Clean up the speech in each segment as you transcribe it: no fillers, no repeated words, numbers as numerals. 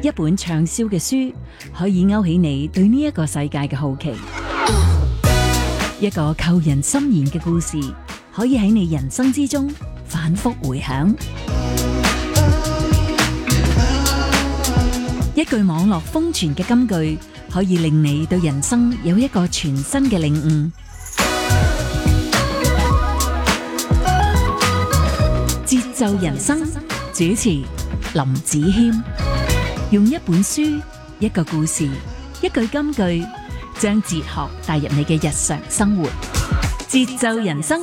一本暢銷嘅書可以勾起你對呢一個世界嘅好奇，一個扣人心弦嘅故事可以喺你人生之中反覆回響，一句網絡瘋傳嘅金句可以令你對人生有一個全新嘅領悟。節奏人生主持林子謙，用一本書、一個故事、一句金句，將哲學帶入你嘅日常生活。節奏人生，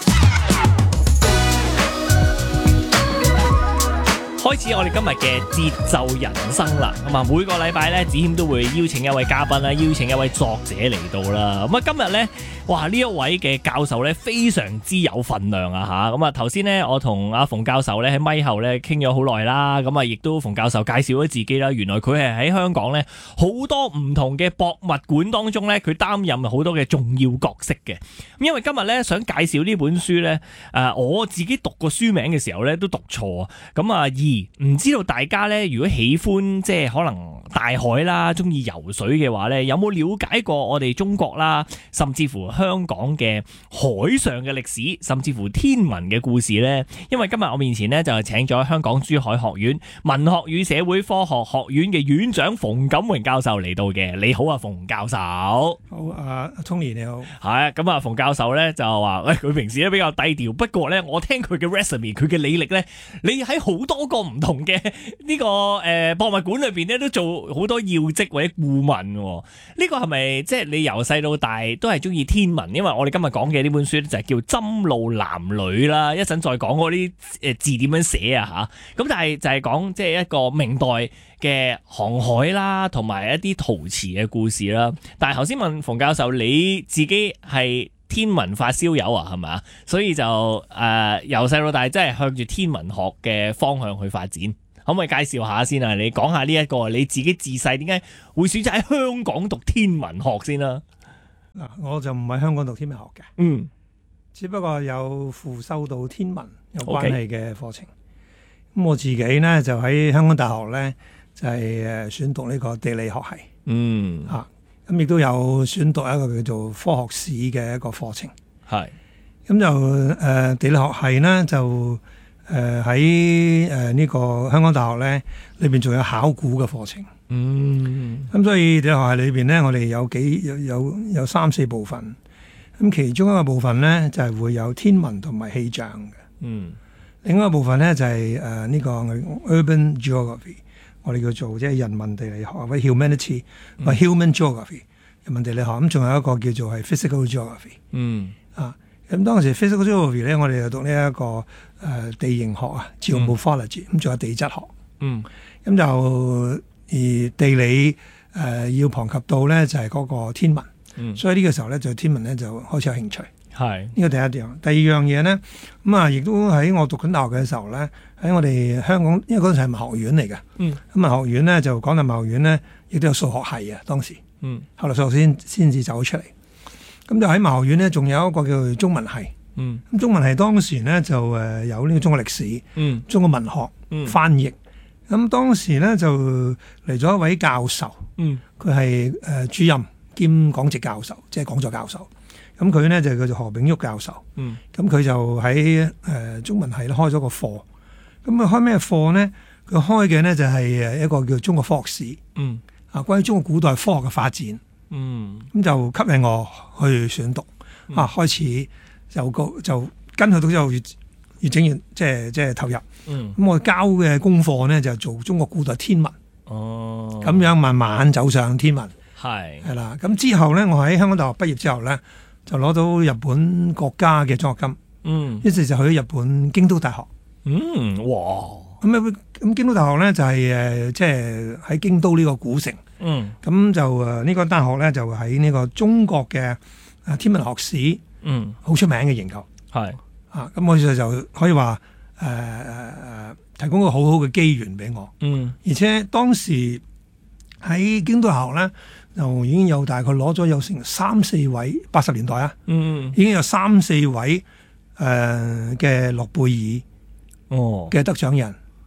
開始我哋今日嘅節奏人生啦。咁啊，每個禮拜咧，子謙都會邀請一位嘉賓啦，邀請一位作者嚟到啦。咁啊，今日咧，哇，呢一位嘅教授咧，非常之有份量啊吓。咁啊，頭先咧，我同阿馮教授咧喺咪後咧傾咗好耐啦。咁啊，亦都馮教授介紹咗自己啦。原來佢係喺香港咧好多唔同嘅博物館當中咧，佢擔任好多嘅重要角色嘅。咁因為今日咧想介紹呢本書咧，我自己讀個書名嘅時候咧都讀錯。咁啊，唔知道大家咧，如果喜歡即係可能大海啦，中意游水嘅話咧，有冇了解過我哋中國啦，甚至乎香港嘅海上嘅歷史，甚至乎天文嘅故事呢？因為今日我面前呢，就係請咗香港珠海學院文學與社會科學學院嘅院長馮錦榮教授嚟到嘅。你好啊，馮教授。 好，阿 Tony 你好。 係咁啊，馮教授咧就話，佢平時咧比較低調，不過咧我聽佢嘅 resume， 佢嘅履歷咧，你喺好多個唔同嘅呢個博物館裏邊咧，都做好多要職或者顧問。呢個係咪即係你由細到大都係中意天文？因為我哋今日講嘅呢本書咧就係叫《針路男女》啦，一陣再講嗰啲字點樣寫啊吓。咁但係就係講即係一個明代嘅航海啦，同埋一啲陶瓷嘅故事啦。但係頭先問馮教授，你自己係天文發燒友啊，係咪啊？所以就由細到大真係向住天文學嘅方向去發展。可唔可以介紹下先啊？你講下呢一個你自己自細點解會選擇喺香港讀天文學先啦？ 嗱，我就唔係香港讀天文學嘅，只不過有輔修到天文有關係嘅課程。咁我自己咧就喺香港大學咧就係選讀呢個地理學系，咁亦都有選讀一個叫做科學史嘅一個課程。係咁就地理學系咧就喺呢個香港大學咧裏邊仲有考古嘅課程。咁所以地理學系裏邊咧，我哋有三四部分。咁其中一個部分咧就係會有天文同埋氣象嘅。另外一個部分咧就係呢個 urban geography， 我哋叫做即係人民地理學或者 humanity 或 human geography 人民地理學。咁仲有一個叫做係 physical geography。咁當時 physical geography 咧，我哋就讀呢一個地形學啊 geomorphology， 咁仲有地質學。咁就而地理要旁及到咧就係嗰個天文。所以呢個時候咧就天文咧就開始有興趣。係呢個第一樣。第二樣嘢咧，咁啊亦都喺我讀緊大學嘅時候咧，喺我哋香港，因為嗰陣係文學院嚟嘅。咁文學院咧就港大文學院咧，亦都有數學系啊當時。後來數學先至走出嚟。咁就喺文學院咧，仲有一個叫做中文系。咁中文系當時咧就有呢個中國歷史、中國文學、翻譯。咁當時咧就嚟咗一位教授，佢係主任兼講席教授，即係講座教授。咁佢咧就叫做何炳旭教授。咁佢就喺中文系咧開咗個課。咁開咩課咧？佢開嘅咧就係一個叫中國科學史。關於中國古代科學嘅發展。咁就吸引我去選讀。開始就跟佢到之後越整越即係投入。咁我交嘅功課咧就做中國古代天文。咁樣慢慢走上天文。係啦。咁之後咧，我喺香港大學畢業之後咧，就攞到日本國家嘅獎學金。於是就去咗日本京都大學。哇！咁京都大學咧就係即係喺京都呢個古城。咁就呢個大學咧就喺呢個中國嘅天文學史好出名嘅研究。咁我就可以話提供個好好嘅機緣俾我。而且當時喺京都大學咧就已經有大概攞咗有成3-4位80年代啊，已經有3-4位嘅諾貝爾嘅得獎人。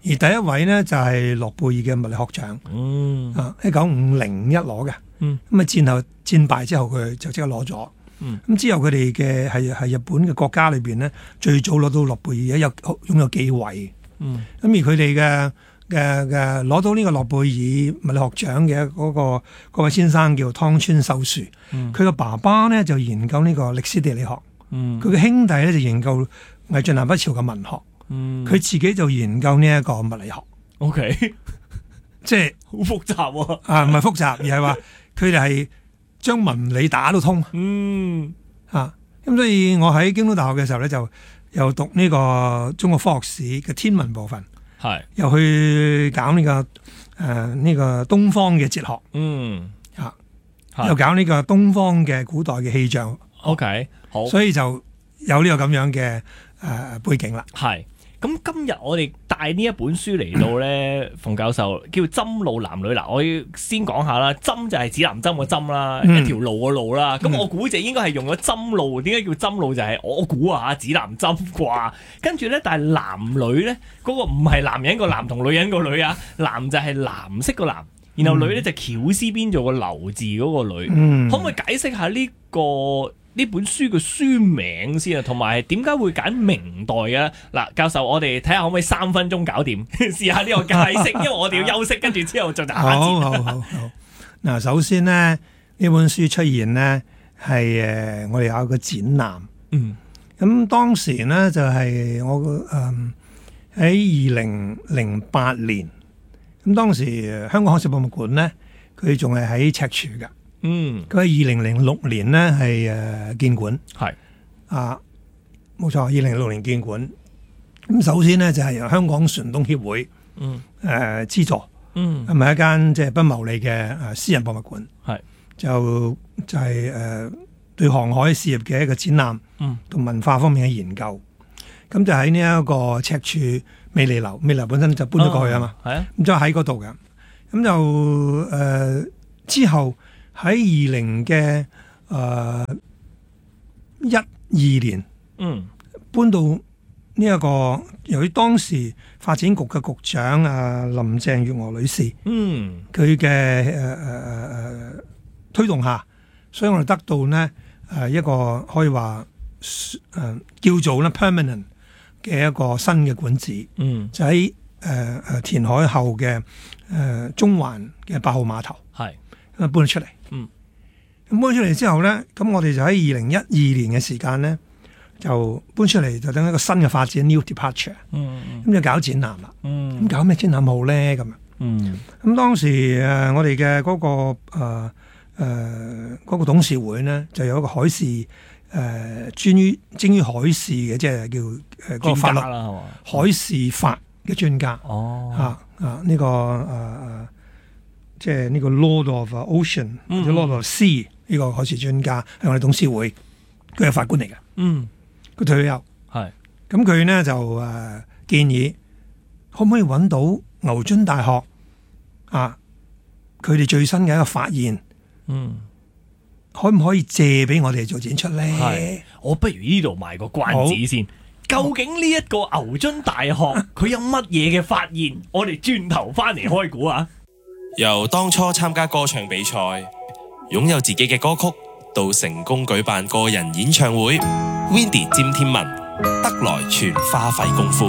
而第一位呢，就係諾貝爾嘅物理學獎， 1950攞嘅。咁啊戰後戰敗之後佢就即刻攞咗。咁之後佢哋嘅係日本嘅國家裏邊呢，最早攞到諾貝爾擁有幾位。咁而佢哋嘅攞到呢個諾貝爾物理學獎嘅嗰位先生叫湯川秀樹，佢嘅爸爸呢就研究呢個歷史地理學，佢嘅兄弟呢就研究魏晉南北朝嘅文學，佢自己就研究呢一個物理學。 OK， 即係好複雜喎。 唔係複雜，而係話佢哋係將文理打到通。咁所以我喺京都大學嘅時候咧，就又讀呢個中國科學史嘅天文部分，又去搞呢個東方嘅哲學，又搞呢個東方嘅古代嘅氣象。 OK， 好， 所以就有呢個咁樣嘅背景啦。 係。咁今日我哋帶呢一本書嚟到咧，馮教授叫《針路男女》嗱，我要先講下啦，針就係指南針個針啦，一條路嘅路啦。咁我估就應該係用咗針路，點解叫針路就係我估啊指南針啩。跟住咧，但係男女咧嗰個唔係男人個男同女人個女啊，男就係藍色個藍，然後女咧就翹絲邊做個留字嗰個女。可唔可以解釋下呢本書嘅書名先啊，同埋點解會揀明代啊？嗱，教授，我哋睇下可唔可以3分鐘搞掂，試下呢個解釋，因為我哋要休息，跟住之後就下一節。 好。嗱，首先呢，呢本書出現呢係我哋有一個展覽。咁當時呢就係我喺2008年，咁當時香港海事博物館呢，佢仲係喺赤柱㗎。佢喺2006年咧係建館，冇錯，2006年建館。咁首先呢，就係由香港船東協會資助，係咪一間即係不牟利嘅私人博物館？就係對航海事業嘅一個展覽，同文化方面嘅研究。咁就喺呢一個赤柱美利樓，美利樓本身就搬咗過去啊嘛，咁就喺嗰度嘅。咁就之後。喺2012年，搬到呢一個，由於當時發展局嘅局長林鄭月娥女士，佢嘅推動下，所以我哋得到呢一個可以話叫做咧 permanent 嘅一個新嘅館址，就喺填海後嘅中環嘅8號碼頭，搬咗出嚟。咁搬出嚟之後咧，咁我哋就喺2012年嘅時間咧，就搬出嚟，就等一個新嘅發展 new departure。咁就搞展覽啦。咁搞咩展覽好咧？咁咁當時我哋嘅嗰個董事會咧，就有一個海事精於海事嘅，即係叫嗰個法律海事法嘅專家。呢個即係呢個 Lord of Ocean 或者 Lord of Sea 呢個海事專家係我哋董事會，佢係法官嚟嘅。佢退休，咁佢呢就建議可唔可以揾到牛津大學佢哋最新嘅一個發現，可唔可以借俾我哋做展出咧？ 我不如呢度賣個關子先。究竟呢一個牛津大學佢有乜嘢嘅發現？我哋轉頭翻嚟開估啊！ 由當初參加歌唱比賽，擁有自己嘅歌曲，到成功舉辦個人演唱會，Windy 詹天文得來全花費功夫。